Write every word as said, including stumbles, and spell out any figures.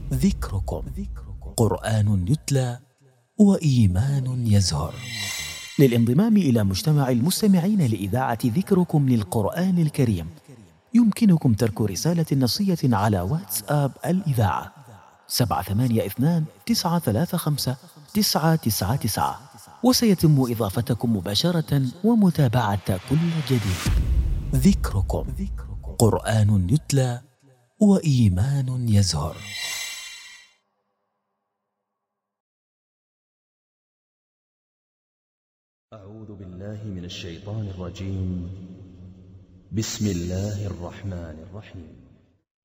ذكركم قرآن يتلى وإيمان يزهر. للانضمام إلى مجتمع المستمعين لإذاعة ذكركم للقرآن الكريم يمكنكم ترك رسالة نصية على واتساب الإذاعة سبعة ثمانية اثنان تسعة ثلاثة خمسة تسعة تسعة تسعة، وسيتم إضافتكم مباشرة ومتابعة كل جديد. ذكركم قرآن يتلى وإيمان يزهر. أعوذ بالله من الشيطان الرجيم. بسم الله الرحمن الرحيم.